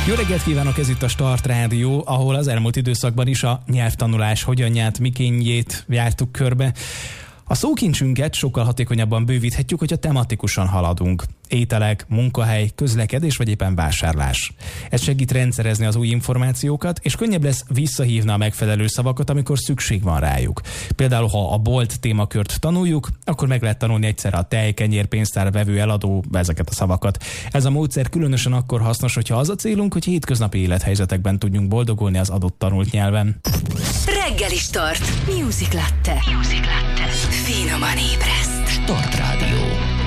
Jó reggelt kívánok, ez itt a Start Rádió, ahol az elmúlt időszakban is a nyelvtanulás hogyanját, mikéntjét jártuk körbe. A szókincsünket sokkal hatékonyabban bővíthetjük, hogyha tematikusan haladunk. Ételek, munkahely, közlekedés vagy éppen vásárlás. Ez segít rendszerezni az új információkat, és könnyebb lesz visszahívni a megfelelő szavakat, amikor szükség van rájuk. Például, ha a bolt témakört tanuljuk, akkor meg lehet tanulni egyszerre a tej, kenyér, pénztár, vevő, eladó, ezeket a szavakat. Ez a módszer különösen akkor hasznos, hogyha az a célunk, hogy hétköznapi élethelyzetekben tudjunk boldogulni az adott tanult nyelven. Reggeli Start. Music Latte. Finoman ébreszt. Start Rádió.